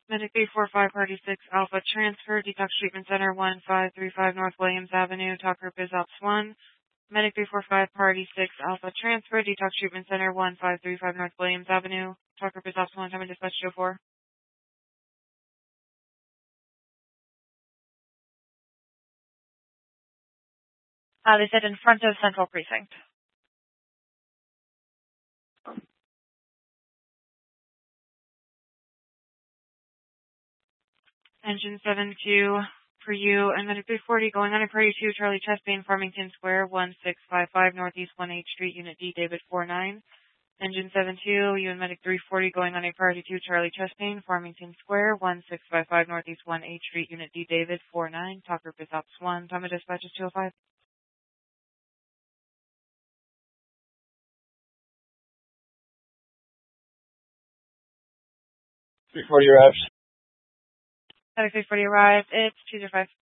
Medic 345, Party 6, Alpha Transfer, Detox Treatment Center 1535 North Williams Avenue, Talk Group is Ops 1. Medic 345, Party 6, Alpha Transfer, Detox Treatment Center 1535 North Williams Avenue, Talk Group is Ops 1. Time and dispatch 204. They said in front of Central Precinct. Engine 72 for you, and Medic 340 going on a Party 2, Charlie Chastain, Farmington Square, 1655 Northeast 1H Street, Unit D, David 49. Engine 72, you and Medic 340 going on a Party 2, Charlie Chastain, Farmington Square, 1655 Northeast 1H Street, Unit D, David 49. Talk Group is Ops 1. Time of dispatch is 205. 340 arrives. Medic 340 arrived. It's 205.